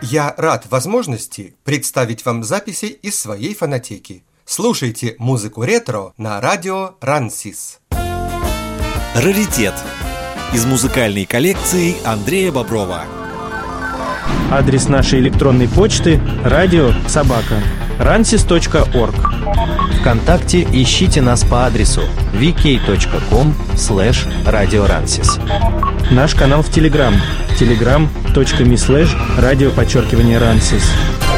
Я рад возможности представить вам записи из своей фонотеки. Слушайте музыку ретро на радио Рансис. Раритет из музыкальной коллекции Андрея Боброва. Адрес нашей электронной почты radio@ransis.org. ВКонтакте ищите нас по адресу vk.com/radioransis. Наш канал в Телеграм telegram.me/radio_Ransis.